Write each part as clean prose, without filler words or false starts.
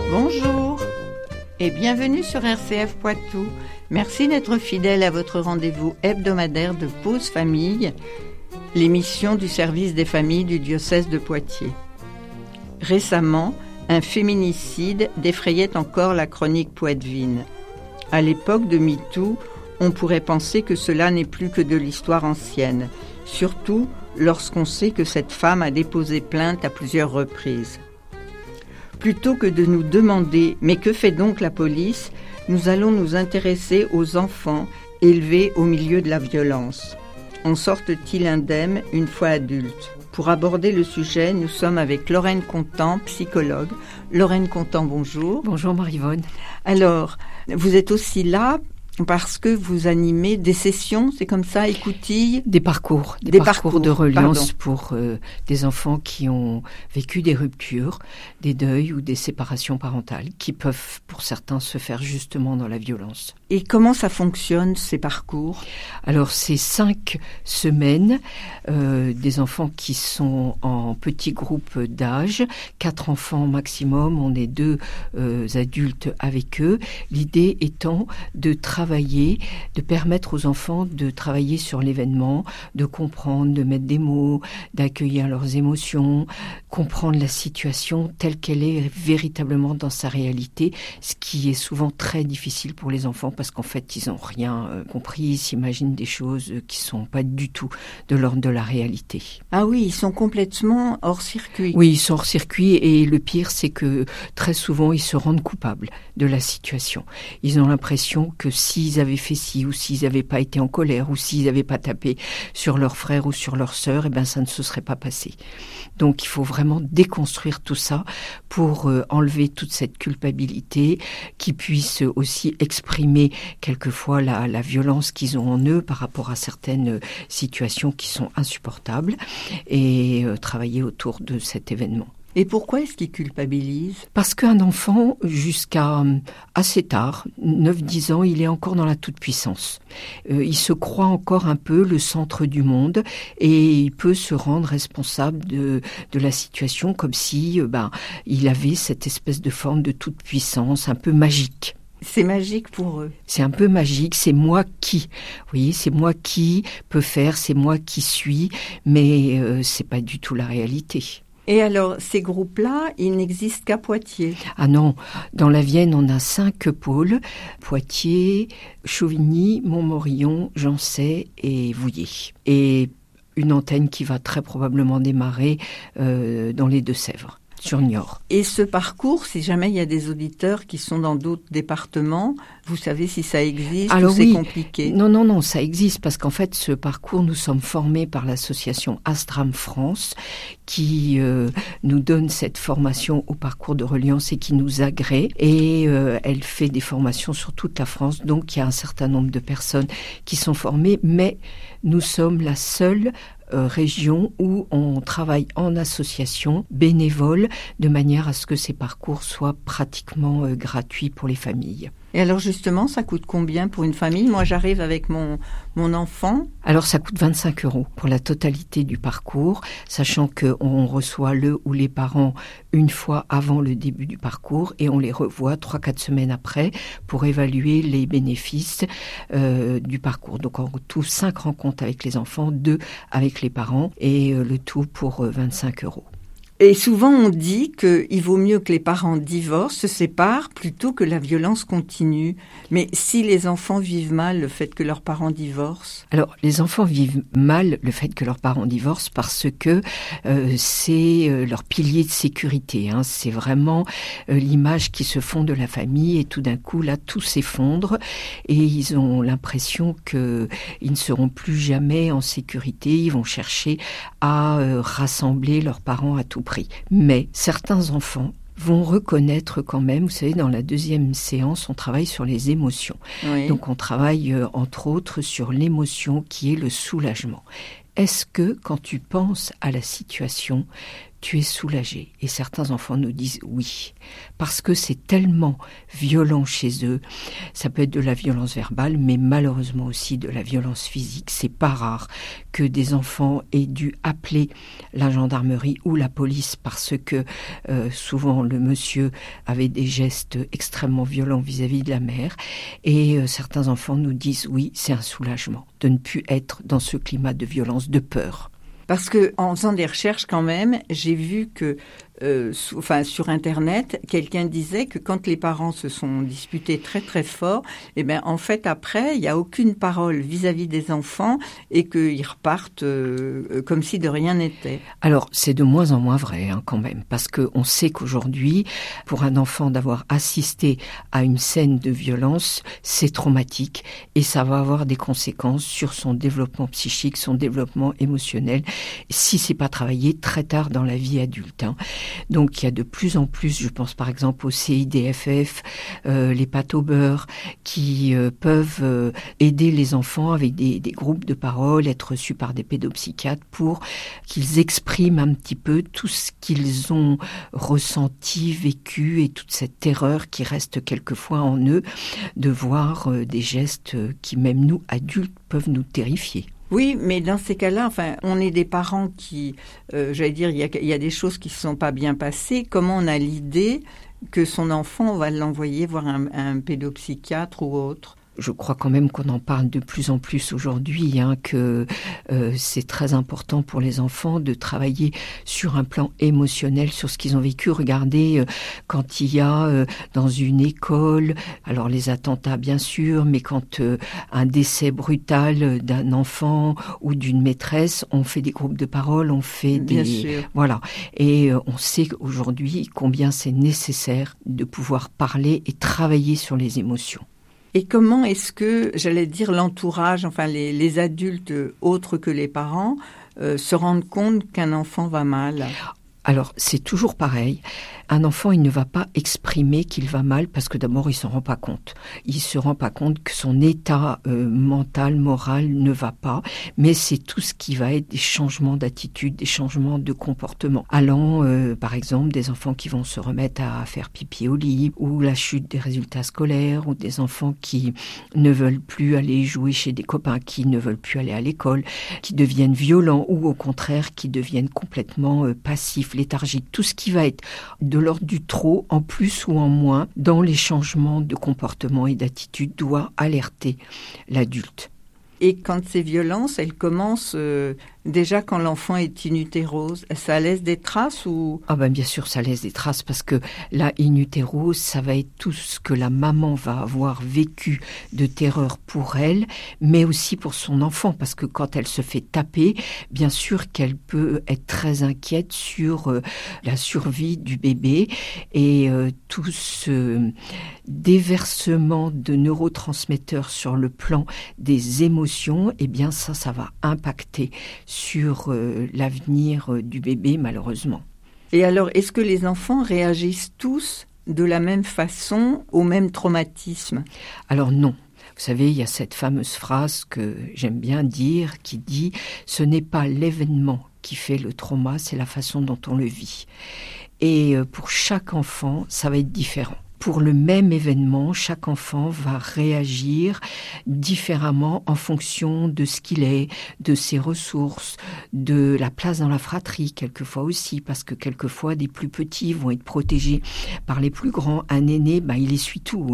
Bonjour et bienvenue sur RCF Poitou. Merci d'être fidèle à votre rendez-vous hebdomadaire de Pause Famille, l'émission du service des familles du diocèse de Poitiers. Récemment, un féminicide défrayait encore la chronique poitevine. À l'époque de MeToo, on pourrait penser que cela n'est plus que de l'histoire ancienne, surtout lorsqu'on sait que cette femme a déposé plainte à plusieurs reprises. Plutôt que de nous demander « mais que fait donc la police ?», nous allons nous intéresser aux enfants élevés au milieu de la violence. En sortent-ils indemnes une fois adultes ? Pour aborder le sujet, nous sommes avec Lorraine Contant, psychologue. Lorraine Contant, bonjour. Bonjour Marie-Vonne. Alors, vous êtes aussi là parce que vous animez des sessions, c'est comme ça, écoutilles ? Des parcours de reliance pour des enfants qui ont vécu des ruptures, des deuils ou des séparations parentales, qui peuvent pour certains se faire justement dans la violence. Et comment ça fonctionne, ces parcours ? Alors, c'est 5 semaines, des enfants qui sont en petits groupes d'âge, 4 enfants maximum, on est 2 adultes avec eux. L'idée étant de permettre aux enfants de travailler sur l'événement, de comprendre, de mettre des mots, d'accueillir leurs émotions, comprendre la situation telle qu'elle est véritablement dans sa réalité, ce qui est souvent très difficile pour les enfants parce qu'en fait, ils n'ont rien compris, ils s'imaginent des choses qui ne sont pas du tout de l'ordre de la réalité. Ah oui, ils sont complètement hors circuit. Oui, ils sont hors circuit et le pire, c'est que très souvent, ils se rendent coupables de la situation. Ils ont l'impression que s'ils avaient fait ci ou s'ils n'avaient pas été en colère ou s'ils n'avaient pas tapé sur leur frère ou sur leur sœur, eh ben, ça ne se serait pas passé. Donc, il faut vraiment déconstruire tout ça pour enlever toute cette culpabilité, qu'ils puissent aussi exprimer quelquefois la violence qu'ils ont en eux par rapport à certaines situations qui sont insupportables et travailler autour de cet événement. Et pourquoi est-ce qu'ils culpabilisent ? Parce qu'un enfant, jusqu'à assez tard, 9-10 ans, il est encore dans la toute-puissance. Il se croit encore un peu le centre du monde et il peut se rendre responsable de la situation comme si il avait cette espèce de forme de toute-puissance un peu magique. C'est magique pour eux. C'est un peu magique, c'est moi qui. Vous voyez, c'est moi qui peux faire, c'est moi qui suis, mais c'est pas du tout la réalité. Et alors, ces groupes-là, ils n'existent qu'à Poitiers ? Ah non, dans la Vienne, on a 5 pôles, Poitiers, Chauvigny, Montmorillon, Jancey et Vouillers. Et une antenne qui va très probablement démarrer dans les Deux-Sèvres, sur Niort. Et ce parcours, si jamais il y a des auditeurs qui sont dans d'autres départements, vous savez si ça existe ou c'est compliqué ? Non, ça existe parce qu'en fait, ce parcours, nous sommes formés par l'association Astram France qui nous donne cette formation au parcours de reliance et qui nous agrée. Et elle fait des formations sur toute la France. Donc, il y a un certain nombre de personnes qui sont formées, mais nous sommes la seule région où on travaille en association bénévole de manière à ce que ces parcours soient pratiquement gratuits pour les familles. Et alors justement, ça coûte combien pour une famille ? Moi, j'arrive avec mon enfant. Alors, ça coûte 25 € pour la totalité du parcours, sachant qu'on reçoit le ou les parents une fois avant le début du parcours et on les revoit 3-4 semaines après pour évaluer les bénéfices du parcours. Donc, en tout, 5 rencontres avec les enfants, 2 avec les parents et le tout pour 25 €. Et souvent, on dit qu'il vaut mieux que les parents divorcent, se séparent, plutôt que la violence continue. Mais si les enfants vivent mal le fait que leurs parents divorcent ? Alors, les enfants vivent mal le fait que leurs parents divorcent parce que c'est leur pilier de sécurité. C'est vraiment l'image qui se fond de la famille et tout d'un coup, là, tout s'effondre et ils ont l'impression qu'ils ne seront plus jamais en sécurité. Ils vont chercher à rassembler leurs parents à tout prix. Mais certains enfants vont reconnaître quand même, vous savez, dans la 2e séance, on travaille sur les émotions. Oui. Donc on travaille entre autres sur l'émotion qui est le soulagement. Est-ce que quand tu penses à la situation, tu es soulagé. Et certains enfants nous disent oui, parce que c'est tellement violent chez eux. Ça peut être de la violence verbale, mais malheureusement aussi de la violence physique. C'est pas rare que des enfants aient dû appeler la gendarmerie ou la police parce que souvent le monsieur avait des gestes extrêmement violents vis-à-vis de la mère. Et certains enfants nous disent oui, c'est un soulagement de ne plus être dans ce climat de violence, de peur. Parce que en faisant des recherches quand même, j'ai vu que sur Internet, quelqu'un disait que quand les parents se sont disputés très très fort, eh ben en fait après, il n'y a aucune parole vis-à-vis des enfants et qu'ils repartent comme si de rien n'était. Alors c'est de moins en moins vrai quand même, parce qu'on sait qu'aujourd'hui, pour un enfant d'avoir assisté à une scène de violence, c'est traumatique et ça va avoir des conséquences sur son développement psychique, son développement émotionnel, si c'est pas travaillé très tard dans la vie adulte. Donc il y a de plus en plus, je pense par exemple au CIDFF, les pâtes au beurre, qui peuvent aider les enfants avec des groupes de parole, être reçus par des pédopsychiatres pour qu'ils expriment un petit peu tout ce qu'ils ont ressenti, vécu et toute cette terreur qui reste quelquefois en eux de voir des gestes qui même nous adultes peuvent nous terrifier. Oui, mais dans ces cas-là, on est des parents qui, il y a des choses qui ne se sont pas bien passées. Comment on a l'idée que son enfant, on va l'envoyer voir un pédopsychiatre ou autre ? Je crois quand même qu'on en parle de plus en plus aujourd'hui, que c'est très important pour les enfants de travailler sur un plan émotionnel, sur ce qu'ils ont vécu. Regardez, quand il y a dans une école, alors les attentats bien sûr, mais quand un décès brutal d'un enfant ou d'une maîtresse, on fait des groupes de parole, on fait bien sûr. Voilà. Et on sait aujourd'hui combien c'est nécessaire de pouvoir parler et travailler sur les émotions. Et comment est-ce que, l'entourage, les adultes autres que les parents, se rendent compte qu'un enfant va mal ? Alors, c'est toujours pareil. Un enfant, il ne va pas exprimer qu'il va mal parce que d'abord, il s'en rend pas compte. Il se rend pas compte que son état mental, moral ne va pas. Mais c'est tout ce qui va être des changements d'attitude, des changements de comportement. Allant, par exemple, des enfants qui vont se remettre à faire pipi au lit, ou la chute des résultats scolaires, ou des enfants qui ne veulent plus aller jouer chez des copains, qui ne veulent plus aller à l'école, qui deviennent violents, ou au contraire, qui deviennent complètement passifs, léthargique, tout ce qui va être de l'ordre du trop, en plus ou en moins, dans les changements de comportement et d'attitude, doit alerter l'adulte. Et quand ces violences, elles commencent déjà quand l'enfant est in utero, ça laisse des traces ou... Ah ben bien sûr, ça laisse des traces parce que là, in utero, ça va être tout ce que la maman va avoir vécu de terreur pour elle, mais aussi pour son enfant, parce que quand elle se fait taper, bien sûr qu'elle peut être très inquiète sur la survie du bébé et tout ce déversement de neurotransmetteurs sur le plan des émotions, eh bien ça va impacter sur l'avenir du bébé, malheureusement. Et alors, est-ce que les enfants réagissent tous de la même façon au même traumatisme ? Alors non. Vous savez, il y a cette fameuse phrase que j'aime bien dire qui dit « Ce n'est pas l'événement qui fait le trauma, c'est la façon dont on le vit ». Et pour chaque enfant, ça va être différent. Pour le même événement, chaque enfant va réagir différemment en fonction de ce qu'il est, de ses ressources, de la place dans la fratrie, quelquefois aussi, parce que quelquefois des plus petits vont être protégés par les plus grands. Un aîné, il essuie tout,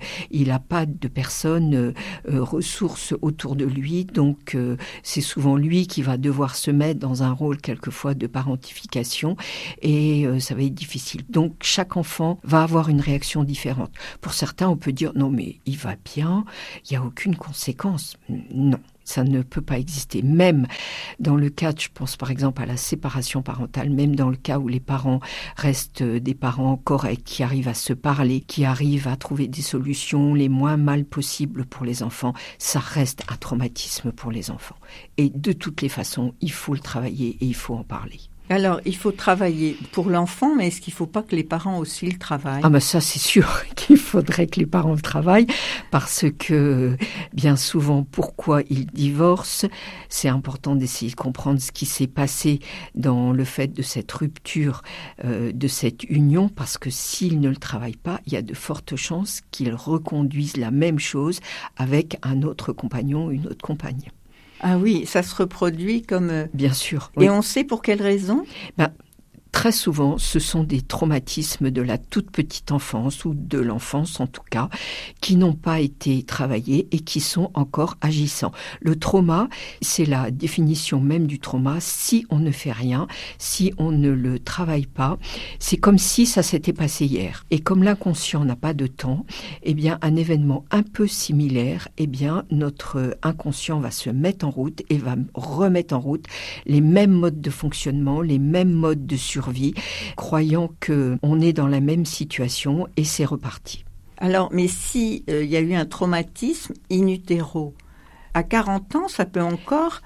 il n'a pas de personnes ressources autour de lui, donc c'est souvent lui qui va devoir se mettre dans un rôle quelquefois de parentification et ça va être difficile. Donc chaque enfant va avoir une réaction différentes. Pour certains, on peut dire non mais il va bien, il n'y a aucune conséquence. Non, ça ne peut pas exister. Même dans le cas, je pense par exemple à la séparation parentale, même dans le cas où les parents restent des parents corrects, qui arrivent à se parler, qui arrivent à trouver des solutions les moins mal possibles pour les enfants, ça reste un traumatisme pour les enfants. Et de toutes les façons, il faut le travailler et il faut en parler. Alors, il faut travailler pour l'enfant, mais est-ce qu'il ne faut pas que les parents aussi le travaillent ? Ah ben ça, c'est sûr qu'il faudrait que les parents le travaillent parce que bien souvent, pourquoi ils divorcent, c'est important d'essayer de comprendre ce qui s'est passé dans le fait de cette rupture, de cette union, parce que s'ils ne le travaillent pas, il y a de fortes chances qu'ils reconduisent la même chose avec un autre compagnon ou une autre compagne. Ah oui, ça se reproduit comme... Bien sûr. Et oui. On sait pour quelle raison ? Très souvent, ce sont des traumatismes de la toute petite enfance, ou de l'enfance en tout cas, qui n'ont pas été travaillés et qui sont encore agissants. Le trauma, c'est la définition même du trauma. Si on ne fait rien, si on ne le travaille pas, c'est comme si ça s'était passé hier. Et comme l'inconscient n'a pas de temps, eh bien, un événement un peu similaire, eh bien, notre inconscient va se mettre en route et va remettre en route les mêmes modes de fonctionnement, les mêmes modes de survie, croyant qu'on est dans la même situation et c'est reparti. Alors, mais si y a eu un traumatisme in utero, à 40 ans, ça peut encore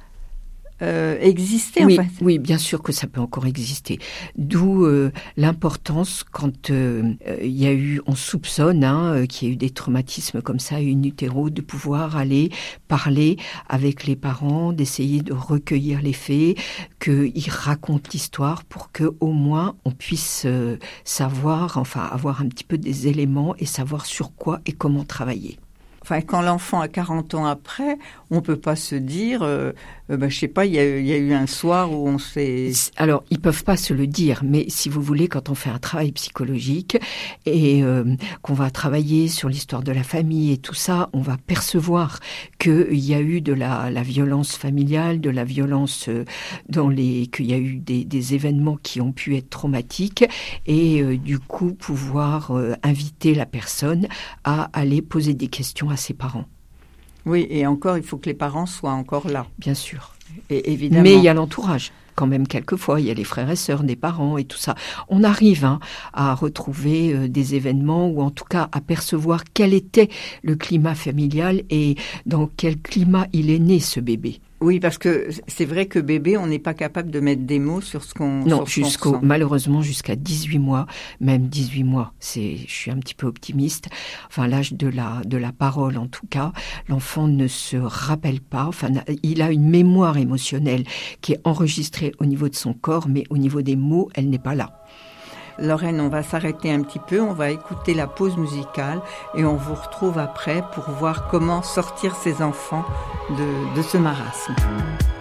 exister oui, en fait. Oui, bien sûr que ça peut encore exister. D'où l'importance quand y a eu, on soupçonne qu'il y a eu des traumatismes comme ça in utero, de pouvoir aller parler avec les parents, d'essayer de recueillir les faits, qu'ils racontent l'histoire pour que au moins on puisse savoir, enfin avoir un petit peu des éléments et savoir sur quoi et comment travailler. Enfin, quand l'enfant a 40 ans après, on ne peut pas se dire, je sais pas, il y a eu un soir où on s'est... Alors, ils peuvent pas se le dire, mais si vous voulez, quand on fait un travail psychologique et qu'on va travailler sur l'histoire de la famille et tout ça, on va percevoir qu'il y a eu de la violence familiale, de la violence qu'il y a eu des événements qui ont pu être traumatiques et du coup pouvoir inviter la personne à aller poser des questions à ses parents. Oui, et encore, il faut que les parents soient encore là. Bien sûr. Et évidemment. Mais il y a l'entourage. Quand même, quelquefois, il y a les frères et sœurs des parents et tout ça. On arrive à retrouver des événements ou en tout cas à percevoir quel était le climat familial et dans quel climat il est né ce bébé. Oui, parce que c'est vrai que bébé, on n'est pas capable de mettre des mots sur ce qu'on Non, ressent. Malheureusement, jusqu'à 18 mois, même 18 mois, je suis un petit peu optimiste. Enfin, l'âge de la parole, en tout cas, l'enfant ne se rappelle pas. Enfin, il a une mémoire émotionnelle qui est enregistrée au niveau de son corps, mais au niveau des mots, elle n'est pas là. Lorraine, on va s'arrêter un petit peu, on va écouter la pause musicale et on vous retrouve après pour voir comment sortir ces enfants de ce marasme.